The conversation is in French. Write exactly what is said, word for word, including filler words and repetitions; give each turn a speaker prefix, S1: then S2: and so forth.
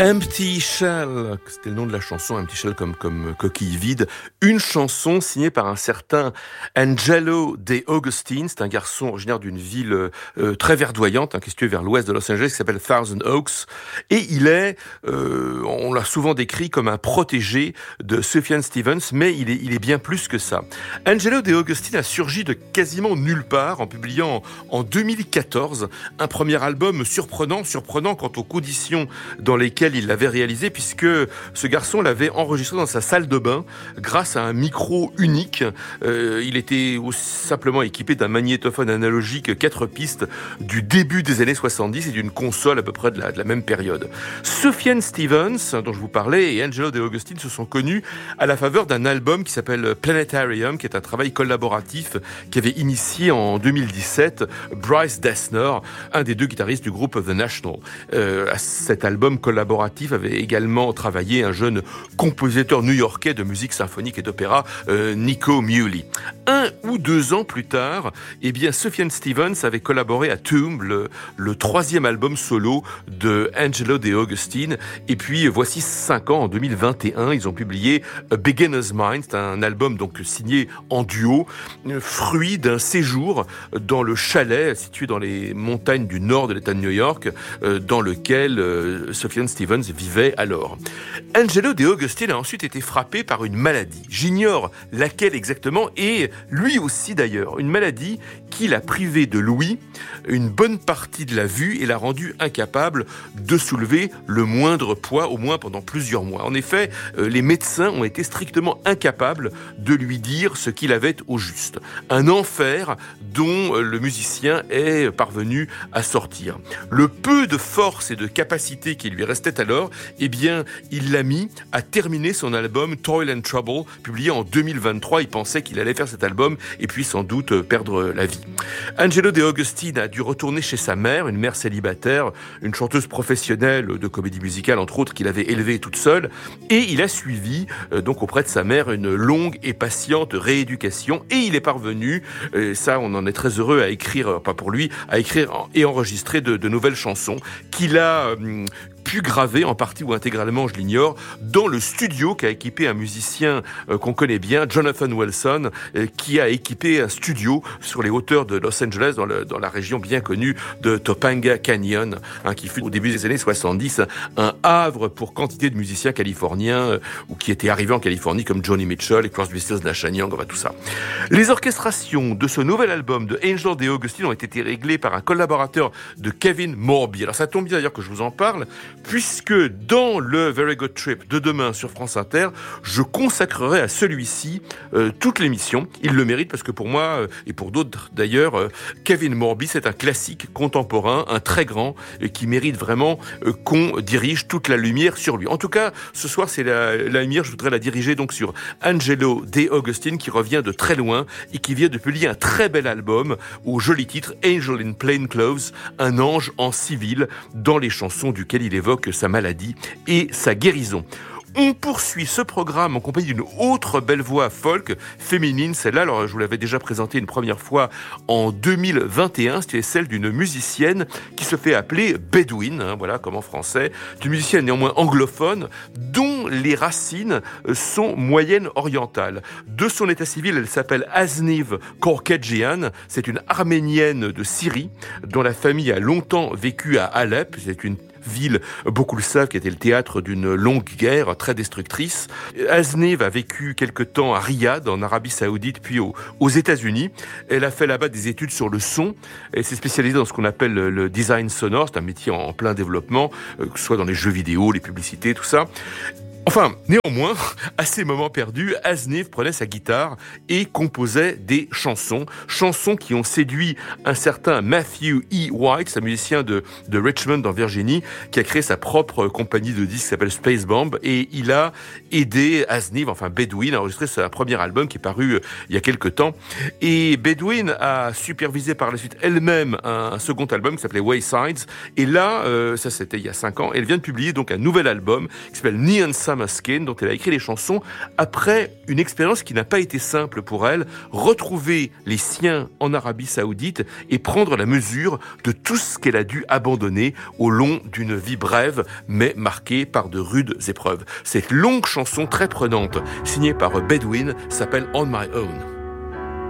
S1: Empty Shell, c'était le nom de la chanson, Empty Shell comme, comme coquille vide. Une chanson signée par un certain Angelo De Agostini. C'est un garçon originaire d'une ville euh, très verdoyante, hein, qui est située vers l'ouest de Los Angeles, qui s'appelle Thousand Oaks. Et il est, euh, on l'a souvent décrit comme un protégé de Sufjan Stevens, mais il est, il est bien plus que ça. Angelo De Agostini a surgi de quasiment nulle part en publiant en deux mille quatorze un premier album surprenant, surprenant quant aux conditions dans lesquelles il l'avait réalisé, puisque ce garçon l'avait enregistré dans sa salle de bain grâce à un micro unique. Euh, il était simplement équipé d'un magnétophone analogique quatre pistes du début des années soixante-dix et d'une console à peu près de la, de la même période. Sufjan Stevens, dont je vous parlais, et Angelo De Agostini se sont connus à la faveur d'un album qui s'appelle Planetarium, qui est un travail collaboratif qu'avait initié en deux mille dix-sept Bryce Dessner, un des deux guitaristes du groupe The National. Euh, à cet album collaboratif avait également travaillé un jeune compositeur new-yorkais de musique symphonique et d'opéra, euh, Nico Muhly. Un ou deux ans plus tard, eh bien, Sufjan Stevens avait collaboré à Tomb, le, le troisième album solo de Angelo De Agostini. Et puis, voici cinq ans, en deux mille vingt et un, ils ont publié A Beginner's Mind. C'est un album donc signé en duo, fruit d'un séjour dans le chalet situé dans les montagnes du nord de l'État de New York, euh, dans lequel euh, Sufjan Stevens vivait alors. Angelo De Agostini a ensuite été frappé par une maladie. J'ignore laquelle exactement, et lui aussi d'ailleurs. Une maladie qui l'a privé de l'ouïe, une bonne partie de la vue, et l'a rendu incapable de soulever le moindre poids, au moins pendant plusieurs mois. En effet, les médecins ont été strictement incapables de lui dire ce qu'il avait au juste. Un enfer dont le musicien est parvenu à sortir. Le peu de force et de capacité qui lui restait alors, eh bien, il l'a mis à terminer son album Toil and Trouble, publié en deux mille vingt-trois. Il pensait qu'il allait faire cet album et puis sans doute perdre la vie. Angelo De Agostini a dû retourner chez sa mère, une mère célibataire, une chanteuse professionnelle de comédie musicale, entre autres, qu'il avait élevée toute seule, et il a suivi, euh, donc auprès de sa mère, une longue et patiente rééducation, et il est parvenu, euh, ça on en est très heureux, à écrire, pas pour lui, à écrire et enregistrer de, de nouvelles chansons qu'il a euh, pu graver en partie ou intégralement, je l'ignore, dans le studio qu'a équipé un musicien euh, qu'on connaît bien, Jonathan Wilson, euh, qui a équipé un studio sur les hauteurs de Los Angeles, dans, le, dans la région bien connue de Topanga Canyon, hein, qui fut au début des années soixante-dix un havre pour quantité de musiciens californiens euh, ou qui étaient arrivés en Californie comme Joni Mitchell et Crosby, Stills, Nash and Young, enfin tout ça. Les orchestrations de ce nouvel album de Angelo De Agostini ont été réglées par un collaborateur de Kevin Morby. Alors ça tombe bien d'ailleurs que je vous en parle, puisque dans le Very Good Trip de demain sur France Inter, je consacrerai à celui-ci euh, toute l'émission. Il le mérite parce que pour moi, euh, et pour d'autres d'ailleurs, euh, Kevin Morby, c'est un classique contemporain, un très grand, euh, qui mérite vraiment euh, qu'on dirige toute la lumière sur lui. En tout cas, ce soir, c'est la, la lumière, je voudrais la diriger donc sur Angelo De Agostini, qui revient de très loin et qui vient de publier un très bel album au joli titre Angel in Plain Clothes, un ange en civil, dans les chansons duquel il évoque sa maladie et sa guérison. On poursuit ce programme en compagnie d'une autre belle voix folk féminine. Celle-là, alors je vous l'avais déjà présentée une première fois en deux mille vingt et un. C'était celle d'une musicienne qui se fait appeler Bedouin, hein, voilà, comme en français. Une musicienne néanmoins anglophone dont les racines sont moyennes orientales. De son état civil, elle s'appelle Azniv Korkadjian. C'est une arménienne de Syrie dont la famille a longtemps vécu à Alep. C'est une ville, beaucoup le savent, qui était le théâtre d'une longue guerre très destructrice. Azniv a vécu quelque temps à Riyad, en Arabie Saoudite, puis aux, aux États-Unis. Elle a fait là-bas des études sur le son. Elle s'est spécialisée dans ce qu'on appelle le, le design sonore. C'est un métier en, en plein développement, euh, que ce soit dans les jeux vidéo, les publicités, tout ça. Enfin, néanmoins, à ces moments perdus, Azniv prenait sa guitare et composait des chansons. Chansons qui ont séduit un certain Matthew E. White, c'est un musicien de, de Richmond, en Virginie, qui a créé sa propre compagnie de disques qui s'appelle Space Bomb. Et il a aidé Azniv, enfin Bedouin, à enregistrer son premier album qui est paru il y a quelque temps. Et Bedouin a supervisé par la suite elle-même un, un second album qui s'appelait Waysides. Et là, euh, ça c'était il y a cinq ans, elle vient de publier donc un nouvel album qui s'appelle Neon Side Vanessa Maskane, dont elle a écrit les chansons après une expérience qui n'a pas été simple pour elle, retrouver les siens en Arabie Saoudite et prendre la mesure de tout ce qu'elle a dû abandonner au long d'une vie brève, mais marquée par de rudes épreuves. Cette longue chanson très prenante, signée par Bedouin, s'appelle On My Own.